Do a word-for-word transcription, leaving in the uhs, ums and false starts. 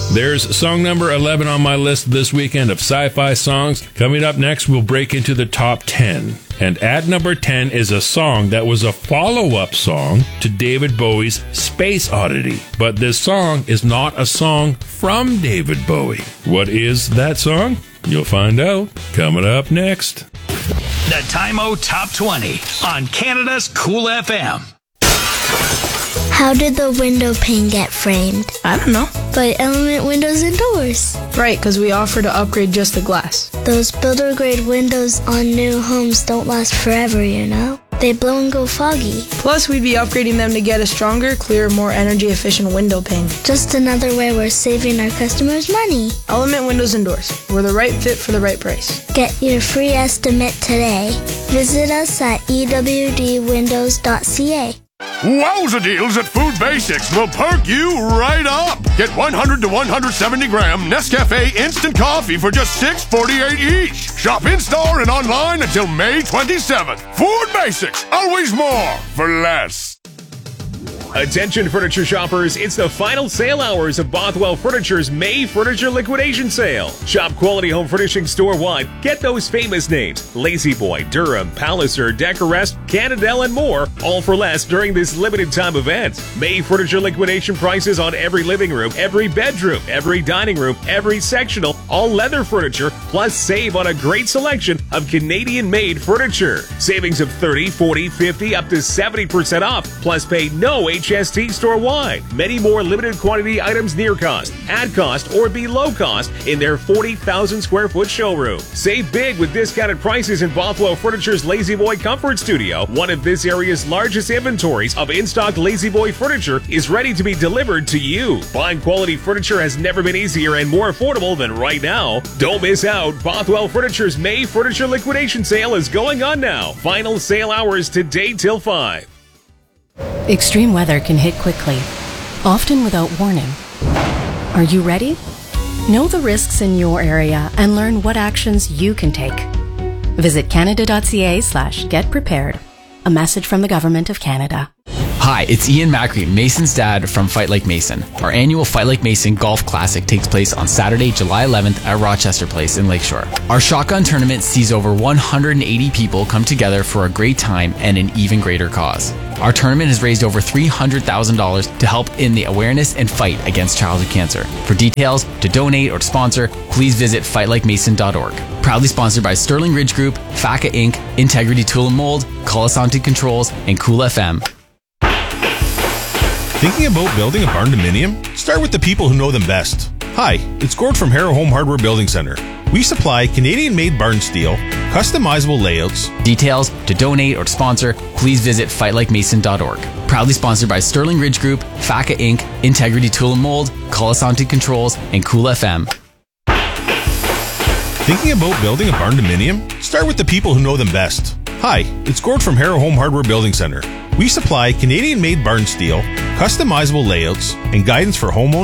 There's song number eleven on my list this weekend of sci-fi songs. Coming up next, we'll break into the top ten. And at number ten is a song that was a follow-up song to David Bowie's Space Oddity. But this song is not a song from David Bowie. What is that song? You'll find out coming up next. The Time-O Top twenty on Canada's Cool F M. How did the window pane get framed? I don't know. By Element Windows and Doors. Right, because we offer to upgrade just the glass. Those builder-grade windows on new homes don't last forever, you know? They blow and go foggy. Plus, we'd be upgrading them to get a stronger, clearer, more energy-efficient window pane. Just another way we're saving our customers money. Element Windows and Doors. We're the right fit for the right price. Get your free estimate today. Visit us at e w d windows dot c a. Wowza deals at Food Basics will perk you right up. Get one hundred to one hundred seventy gram Nescafe instant coffee for just six forty-eight each. Shop in-store and online until May twenty-seventh. Food Basics, always more for less. Attention furniture shoppers, it's the final sale hours of Bothwell Furniture's May Furniture Liquidation Sale. Shop quality home furnishing store-wide. Get those famous names, La-Z-Boy, Durham, Palliser, Decorest, Canadell, and more, all for less during this limited time event. May Furniture Liquidation prices on every living room, every bedroom, every dining room, every sectional, all leather furniture, plus save on a great selection of Canadian-made furniture. Savings of thirty, forty, fifty, up to seventy percent off, plus pay no H S T store-wide. Many more limited quantity items near cost, at cost, or below cost in their forty thousand square foot showroom. Save big with discounted prices in Bothwell Furniture's La-Z-Boy Comfort Studio. One of this area's largest inventories of in-stock La-Z-Boy furniture is ready to be delivered to you. Buying quality furniture has never been easier and more affordable than right now. Don't miss out. Bothwell Furniture's May Furniture Liquidation Sale is going on now. Final sale hours today till five. Extreme weather can hit quickly, often without warning. Are you ready? Know the risks in your area and learn what actions you can take. Visit canada.ca slash get prepared. A message from the Government of Canada. Hi, it's Ian Macri, Mason's dad from Fight Like Mason. Our annual Fight Like Mason Golf Classic takes place on Saturday, July eleventh at Rochester Place in Lakeshore. Our shotgun tournament sees over one hundred eighty people come together for a great time and an even greater cause. Our tournament has raised over three hundred thousand dollars to help in the awareness and fight against childhood cancer. For details, to donate or to sponsor, please visit fight like mason dot org. Proudly sponsored by Sterling Ridge Group, F A C A Incorporated, Integrity Tool and Mold, Colasanti Controls, and Cool F M. Thinking about building a barn dominium? Start with the people who know them best. Hi, it's Gord from Harrow Home Hardware Building Center. We supply Canadian-made barn steel, customizable layouts. Details, to donate or to sponsor, please visit fight like mason dot org. Proudly sponsored by Sterling Ridge Group, F A C A Incorporated, Integrity Tool and Mold, Colasanti Controls, and Cool F M. Thinking about building a barn dominium? Start with the people who know them best. Hi, it's Gord from Harrow Home Hardware Building Center. We supply Canadian-made barn steel, customizable layouts, and guidance for homeowners